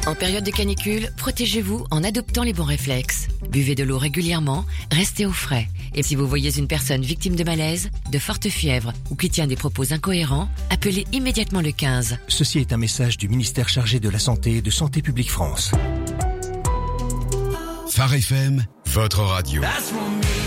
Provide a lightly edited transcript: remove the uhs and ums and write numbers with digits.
En période de canicule, protégez-vous en adoptant les bons réflexes. Buvez de l'eau régulièrement, restez au frais. Et si vous voyez une personne victime de malaise, de forte fièvre ou qui tient des propos incohérents, appelez immédiatement le 15. Ceci est un message du ministère chargé de la Santé et de Santé publique France. Phare FM, votre radio.